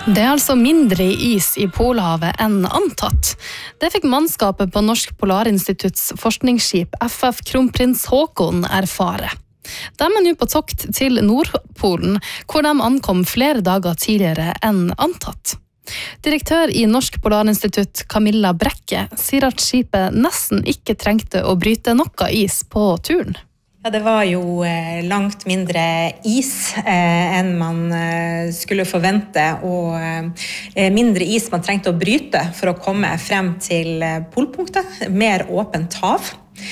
Det altså mindre is I Polhavet enn antatt. Det fikk mannskapet på Norsk Polarinstitutts forskningsskip FF Kronprins Haakon erfare. De nå på tokt til Nordpolen, hvor de ankom flere dager tidligere enn antatt. Direktør I Norsk Polarinstitutt, Camilla Brekke, sier at skipet nesten ikke trengte å bryte noe is på turen. Ja, det var jo langt mindre is enn man skulle forvente, og mindre is man trengte å bryte for å komme frem til polpunktet, mer åpent hav,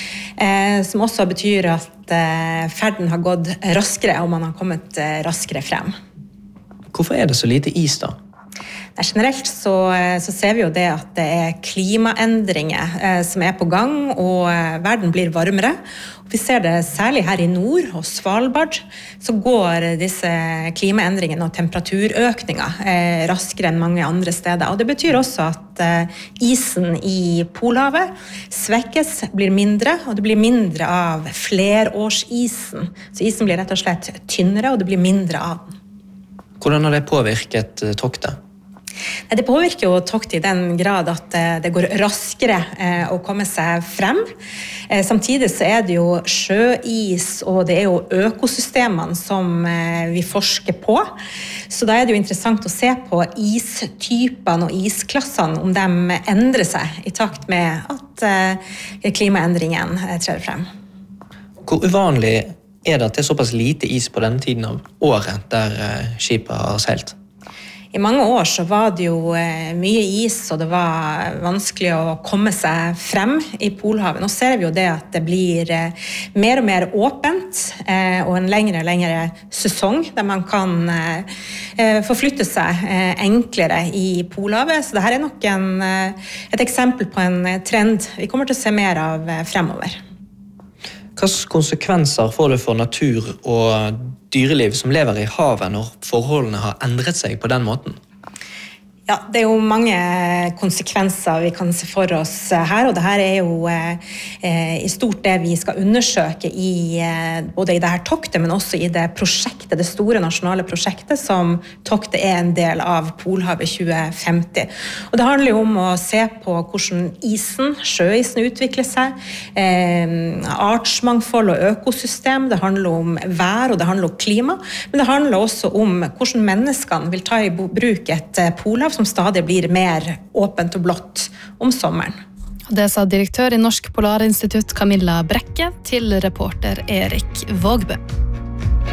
som også betyr at ferden har gått raskere, og man har kommet raskere frem. Hvorfor det så lite is da? Generelt så ser vi jo det at det klimaendringer som på gang, og verden blir varmere. Vi ser det særlig her I nord, og Svalbard, så går disse klimaendringene og temperaturøkninger raskere enn mange andre steder. Og det betyr også at isen I Polhavet svekkes, blir mindre, og det blir mindre av flerårsisen. Så isen blir rett og slett tynnere, og det blir mindre av den. Hvordan har det påvirket toktet? Det påvirker jo toktet I den grad at det går raskere å komme seg frem. Samtidig så det jo sjøis, og det jo økosystemene som vi forsker på. Så da det jo interessant å se på istypene og isklassene, om de endrer seg I takt med at klimaendringen trer frem. Hvor uvanlig det at det såpass lite is på denne tiden av året der skipet har seilt? I mange år så var det jo mye is, og det var vanskelig å komme seg frem I Polhavet. Nå ser vi jo det at det blir mer og mer åpent, og en lengre og lengre sesong, der man kan forflytte seg enklere I Polhavet. Så dette nok et eksempel på en trend vi kommer til å se mer av fremover. Hvilke konsekvenser får det for natur og dyreliv som lever I havet når forholdene har endret seg på den måten? Ja, det jo mange konsekvenser vi kan se for oss her, og det her jo I stort det vi skal undersøke både I det her toktet, men også I det prosjektet, det store nasjonale prosjektet som toktet en del av Polhavet 2050. Og det handler jo om å se på hvordan sjøisen utvikler seg, artsmangfold og økosystem, det handler om vær og det handler om klima, men det handler også om hvordan menneskene vil ta I bruk et Polhav som stadig blir mer åpent og blått om sommeren. Det sa direktør I Norsk Polarinstitutt Camilla Brekke til reporter Erik Vågbø.